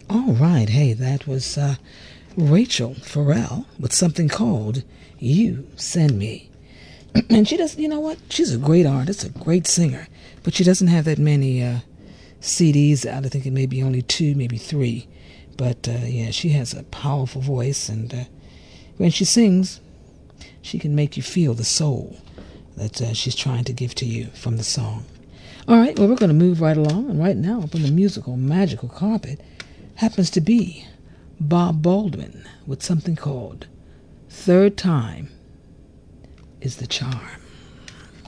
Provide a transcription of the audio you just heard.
All right, hey, that was Rachel Farrell with something called You Send Me. And she does, you know what? She's a great artist, a great singer, but she doesn't have that many CDs out. I think it may be only two, maybe three. But yeah, she has a powerful voice, and when she sings, she can make you feel the soul that she's trying to give to you from the song. All right, well, we're going to move right along, and right now up on the musical magical carpet happens to be Bob Baldwin with something called Third Time is the Charm.